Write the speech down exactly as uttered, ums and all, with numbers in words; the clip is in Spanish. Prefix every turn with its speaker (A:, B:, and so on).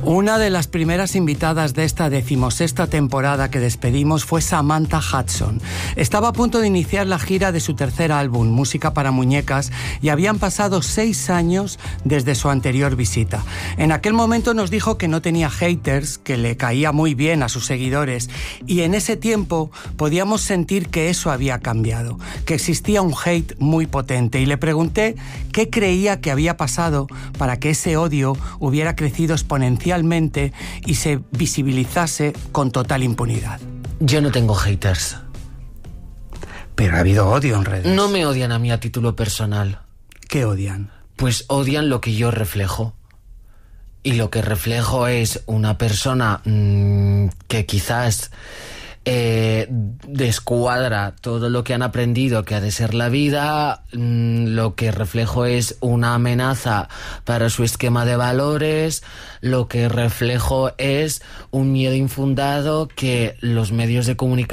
A: Una de las primeras invitadas de esta decimosexta temporada que despedimos fue Samantha Hudson. Estaba a punto de iniciar la gira de su tercer álbum, Música para Muñecas, y habían pasado seis años desde su anterior visita. En aquel momento nos dijo que no tenía haters, que le caía muy bien a sus seguidores, y en ese tiempo podíamos sentir que eso había cambiado, que existía un hate muy potente, y le pregunté qué creía que había pasado para que ese odio hubiera crecido exponencialmente y se visibilizase con total impunidad.
B: Yo no tengo haters.
A: Pero ha habido odio en redes.
B: No me odian a mí a título personal.
A: ¿Qué odian?
B: Pues odian lo que yo reflejo. Y lo que reflejo es una persona mmm, que quizás eh, descuadra todo lo que han aprendido que ha de ser la vida. Mmm, lo que reflejo es una amenaza para su esquema de valores. Lo que reflejo es un miedo infundado que los medios de comunicación